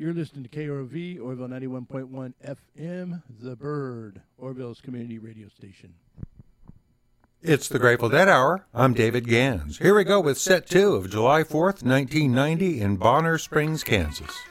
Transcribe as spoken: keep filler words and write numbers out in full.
You're listening to K R O V, Orville ninety-one point one F M, The Bird, Orville's community radio station. It's the Grateful Dead Hour. I'm David Gans. Here we go with set two of July fourth, nineteen ninety in Bonner Springs, Kansas.